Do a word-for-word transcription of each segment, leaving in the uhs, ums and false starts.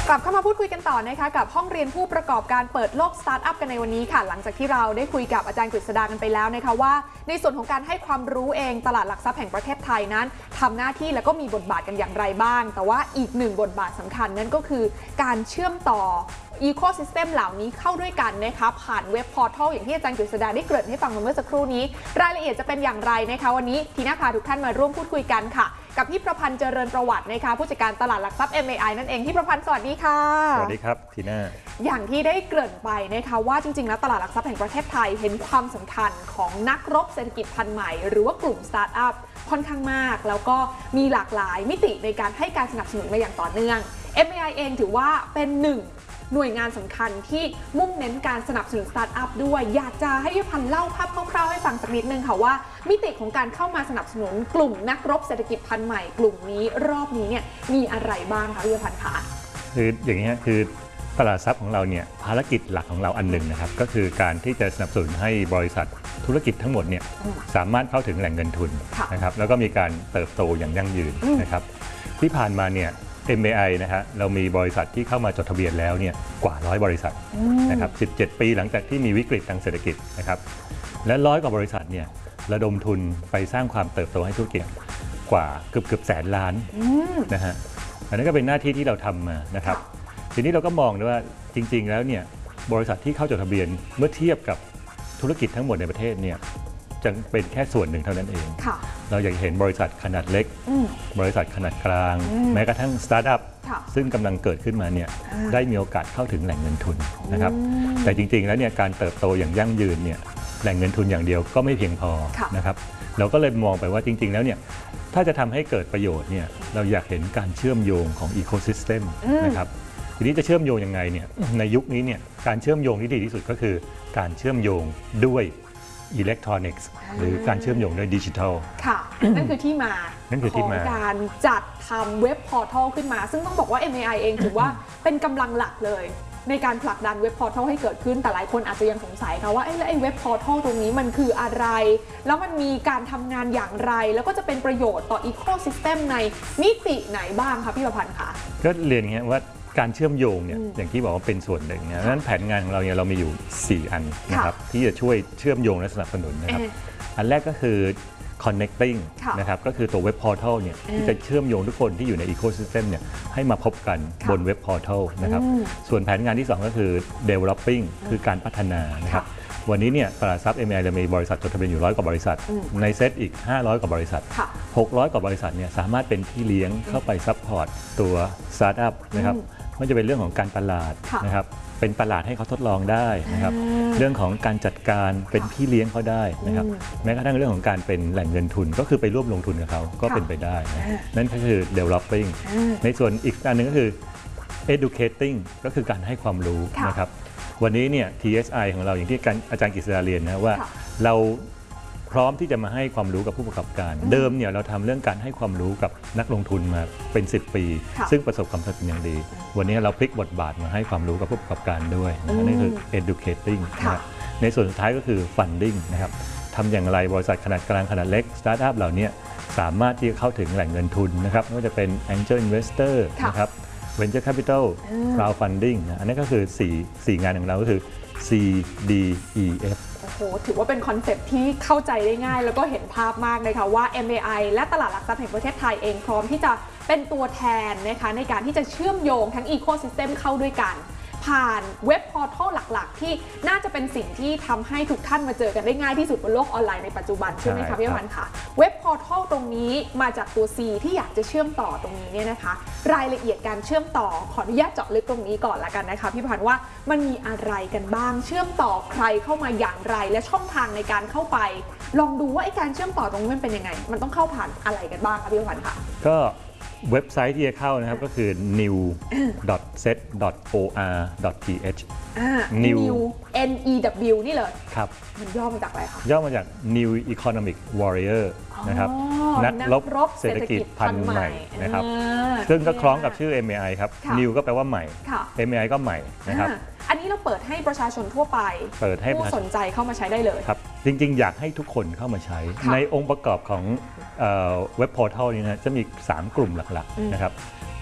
กลับเข้ามาพูดคุยกันต่อนะคะกับห้องเรียนผู้ประกอบการเปิดโลกสตาร์ทอัพกันในวันนี้ค่ะหลังจากที่เราได้คุยกับอาจารย์กฤษดากันไปแล้วนะคะว่าในส่วนของการให้ความรู้เองตลาดหลักทรัพย์แห่งประเทศไทยนั้นทำหน้าที่และก็มีบทบาทกันอย่างไรบ้างแต่ว่าอีกหนึ่งบทบาทสำคัญนั่นก็คือการเชื่อมต่ออีโคซิสเต็มเหล่านี้เข้าด้วยกันนะคะผ่านเว็บพอร์ทัลอย่างที่อาจารย์กฤษดาได้เกริ่นให้ฟังเมื่อสักครู่นี้รายละเอียดจะเป็นอย่างไรนะคะวันนี้ทีน่าพาทุกท่านมาร่วมพูดคุยกันค่ะกับพี่ประพันธ์เจริญประวัตินะคะผู้จัดการตลาดหลักทรัพย์ เอ็ม เอ ไอ นั่นเองพี่ประพันธ์สวัสดีค่ะสวัสดีครับทีน่าอย่างที่ได้เกริ่นไปนะคะว่าจริงๆแล้วตลาดหลักทรัพย์แห่งประเทศไทยเห็นความสำคัญของนักรบเศรษฐกิจพันธุ์ใหม่หรือว่ากลุ่มสตาร์ทอัพค่อนข้างมากแล้วก็มีหลากหลายมิติในการให้การสนับสนุนมาอย่างต่อเนื่อง เอ็ม เอ ไอ เองถือว่าเป็นหนึ่งหน่วยงานสำคัญที่มุ่งเน้นการสนับสนุนสตาร์ทอัพด้วยอยากจะให้พี่พันธ์เล่าภาพคร่าวๆให้ฟังสักนิดนึงค่ะว่ามิติของการเข้ามาสนับสนุนกลุ่มนักรบเศรษฐกิจพันธุ์ใหม่กลุ่มนี้รอบนี้เนี่ยมีอะไรบ้างคะพี่พันธ์คะคืออย่างนี้คือตลาดทรัพย์ของเราเนี่ยภารกิจหลักของเราอันหนึ่งนะครับก็คือการที่จะสนับสนุนให้บริษัทธุรกิจทั้งหมดเนี่ยสามารถเข้าถึงแหล่งเงินทุนนะครับแล้วก็มีการเติบโตอย่างยั่งยืนนะครับที่ผ่านมาเนี่ยเอ็ม เอ ไอ นะฮะเรามีบริษัทที่เข้ามาจดทะเบียนแล้วเนี่ยกว่าร้อยบริษัทนะครับสิบเจ็ดปีหลังจากที่มีวิกฤตทางเศรษฐกิจนะครับและร้อยกว่าบริษัทเนี่ยระดมทุนไปสร้างความเติบโตให้ธุรกิจกว่าเกือบเกือบแสนล้านนะฮะอันนั้นก็เป็นหน้าที่ที่เราทำมานะครับทีนี้เราก็มองด้วยว่าจริงๆแล้วเนี่ยบริษัทที่เข้าจดทะเบียนเมื่อเทียบกับธุรกิจทั้งหมดในประเทศเนี่ยจะเป็นแค่ส่วนหนึ่งเท่านั้นเองเราอยากเห็นบริษัทขนาดเล็กบริษัทขนาดกลางแม้กระทั่งสตาร์ทอัพซึ่งกำลังเกิดขึ้นมาเนี่ยได้มีโอกาสเข้าถึงแหล่งเงินทุนนะครับแต่จริงๆแล้วเนี่ยการเติบโตอย่างยั่งยืนเนี่ยแหล่งเงินทุนอย่างเดียวก็ไม่เพียงพอนะครับเราก็เลยมองไปว่าจริงๆแล้วเนี่ยถ้าจะทำให้เกิดประโยชน์เนี่ยเราอยากเห็นการเชื่อมโยงของอีโคซิสเต็มนะครับทีนี้จะเชื่อมโยงยังไงเนี่ยในยุคนี้เนี่ยการเชื่อมโยงที่ดีที่สุดก็คือการเชื่อมโยงด้วยอิเล็กทรอนิกส์หรือการเชื่อมโยงด้วยดิจิทัลค่ะนั่นคือที่มาของการจัดทำเว็บพอร์ทัลขึ้นมาซึ่งต้องบอกว่า เอ็ม เอ ไอ เองถือว่าเป็นกำลังหลักเลยในการผลักดันเว็บพอร์ทัลให้เกิดขึ้นแต่หลายคนอาจจะยังสงสัยค่ะว่าไอ้แล้วไอ้เว็บพอร์ทัลตรงนี้มันคืออะไรแล้วมันมีการทำงานอย่างไรแล้วก็จะเป็นประโยชน์ต่ออีโคซิสเต็มในมิติไหนบ้างคะพี่ประพันธ์คะก็เรียนอย่างนี้ว่าการเชื่อมโยงเนี่ยอย่างที่บอกว่าเป็นส่วนหนึ่งนะดังนั้นแผนงานของเราเนี่ยเรามีอยู่สี่อันนะครับที่จะช่วยเชื่อมโยงและสนับสนุนนะครับอันแรกก็คือ connecting นะครับก็คือตัวเว็บพอร์ทัลเนี่ยที่จะเชื่อมโยงทุกคนที่อยู่ในอีโคซิสเต็มเนี่ยให้มาพบกันบนเว็บพอร์ทัลนะครับส่วนแผนงานที่สองก็คือ developing คือการพัฒนานะครับวันนี้เนี่ยตลาดทรัพย์ เอ็ม เอ ไอ เรามีบริษัทจดทะเบียนอยู่ร้อยกว่าบริษัทในเซตอีกห้าร้อยกว่าบริษัทหกร้อยกว่าบริษัทเนี่ยสามารถเป็นพี่เลี้ยงเข้าไปซัพพอร์ตตัวสตาร์ทอัพนะครับไม่จะเป็นเรื่องของการตลาดนะครับเป็นตลาดให้เขาทดลองได้นะครับเรื่องของการจัดการเป็นพี่เลี้ยงเขาได้นะครับแม้กระทั่งเรื่องของการเป็นแหล่งเงินทุนก็คือไปร่วมลงทุนกับเขาก็เป็นไปได้นะนั่นก็คือ developing ในส่วนอีกอันนึงก็คือ educating ก็คือการให้ความรู้นะครับวันนี้เนี่ย ที เอส ไอ ของเราอย่างที่อาจารย์กฤษดาเรียนนะว่าเราพร้อมที่จะมาให้ความรู้กับผู้ประกอบการเดิมเนี่ยเราทำเรื่องการให้ความรู้กับนักลงทุนมาเป็นสิบปีซึ่งประสบความสำเร็จอย่างดีวันนี้เราพลิกบทบาทมาให้ความรู้กับผู้ประกอบการด้วยนั่นคือ educating นะในส่วนสุดท้ายก็คือ funding นะครับทำอย่างไรบริษัทขนาดกลางขนาดเล็กสตาร์ทอัพเหล่านี้สามารถที่จะเข้าถึงแหล่งเงินทุนนะครับไม่ว่าจะเป็น angel investor นะครับ venture capital crowdfunding นะอันนี้ก็คือสี่ สี่งานของเราก็คือ C D E Fโอ้โหถือว่าเป็นคอนเซ็ปต์ที่เข้าใจได้ง่ายแล้วก็เห็นภาพมากเลยค่ะว่า เอ็ม เอ ไอ และตลาดหลักทรัพย์แห่งประเทศไทยเองพร้อมที่จะเป็นตัวแทนนะคะในการที่จะเชื่อมโยงทั้งอีโคซิสเต็มเข้าด้วยกันผ่านเว็บพอร์ทัลหลักๆที่น่าจะเป็นสิ่งที่ทำให้ทุกท่านมาเจอกันได้ง่ายที่สุดบนโลกออนไลน์ในปัจจุบันใช่ไหมคะพี่วันค่ะเว็บพอร์ทัลตรงนี้มาจากตัว C ที่อยากจะเชื่อมต่อตรงนี้เนี่ยนะคะรายละเอียดการเชื่อมต่อขออนุญาตเจาะลึกตรงนี้ก่อนละกันนะคะพี่พันธ์ว่ามันมีอะไรกันบ้างเชื่อมต่อใครเข้ามาอย่างไรและช่องทางในการเข้าไปลองดูว่าไอ้การเชื่อมต่อตรงนี้มันเป็นยังไงมันต้องเข้าผ่านอะไรกันบ้างคะพี่พันธ์ค่ะก็เว็บไซต์ที่จะเข้านะครับก็คือ new dot set dot o r dot t h new N E W นี่เลยครับมันย่อมาจากอะไรคะย่อมาจาก New Economic Warrior นะครับนักรบเศรษฐกิจพันธุ์ใหม่นะครับซึ่งก็คล้องกับชื่อ เอ็ม เอ ไอ ครับ New ก็แปลว่าใหม่ เอ็ม เอ ไอ ก็ใหม่นะครับอันนี้เราเปิดให้ประชาชนทั่วไปเปิดให้ผู้สนใจเข้ามาใช้ได้เลยครับจริงๆอยากให้ทุกคนเข้ามาใช้ในองค์ประกอบของเว็บพอร์ทัลนี้นะจะมีสามกลุ่มหลักๆนะครับก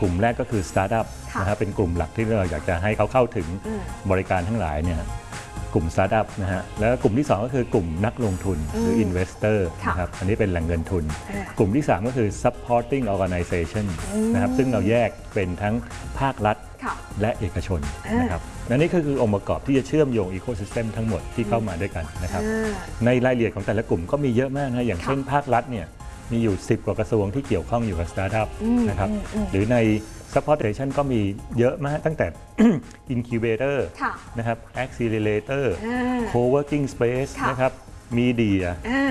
กลุ่มแรกก็คือสตาร์ทอัพนะครับเป็นกลุ่มหลักที่เราอยากจะให้เขาเข้าถึงบริการทั้งหลายเนี่ยกลุ่มสตาร์ทอัพนะฮะแล้วกลุ่มที่สองก็คือกลุ่มนักลงทุนหรือ investor นะครับอันนี้เป็นแหล่งเงินทุนกลุ่มที่สามก็คือ supporting organization นะครับซึ่งเราแยกเป็นทั้งภาครัฐและเอกชนนะครับและนี่ก็คือองค์ประกอบที่จะเชื่อมโยง ecosystem ทั้งหมดที่เข้ามาด้วยกันนะครับในรายละเอียดของแต่ละกลุ่มก็มีเยอะมากนะอย่างเช่นภาครัฐเนี่ยมีอยู่สิบกว่ากระทรวงที่เกี่ยวข้องอยู่กับสตาร์ทอัพนะครับหรือใน supportation ก็มีเยอะมากตั้งแต่ incubator นะครับ accelerator co-working space นะครับ media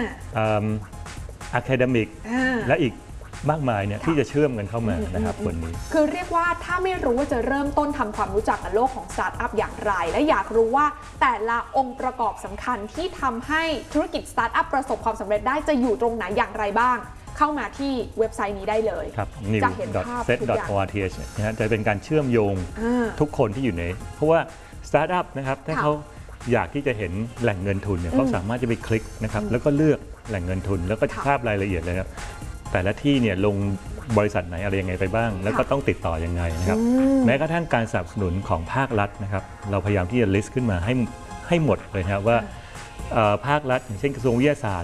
academic และอีกมากมายเนี่ยที่จะเชื่อมกันเข้ามานะครับวันนี้คือเรียกว่าถ้าไม่รู้ว่าจะเริ่มต้นทำความรู้จักกับโลกของสตาร์ทอัพอย่างไรและอยากรู้ว่าแต่ละองค์ประกอบสำคัญที่ทำให้ธุรกิจสตาร์ทอัพประสบความสำเร็จได้จะอยู่ตรงไหนอย่างไรบ้างเข้ามาที่เว็บไซต์นี้ได้เลยครับจะเห็นภาพนิว ดอท เซต ดอท โอ อาร์ ที เอช นะฮะจะเป็นการเชื่อมโยงทุกคนที่อยู่ในเพราะว่าสตาร์ทอัพนะครับถ้าเขาอยากที่จะเห็นแหล่งเงินทุนเนี่ยเขาสามารถจะไปคลิกนะครับแล้วก็เลือกแหล่งเงินทุนแล้วก็ภาพรายละเอียดเลยครับแต่ละที่เนี่ยลงบริษัทไหนอะไรยังไงไปบ้างแล้วก็ต้องติดต่อยังไงนะครับแม้กระทั่งการสนับสนุนของภาครัฐนะครับเราพยายามที่จะ list ขึ้นมาให้ให้หมดเลยครับว่าภาครัฐอย่างเช่นกระทรวงวิทยาศาสตร์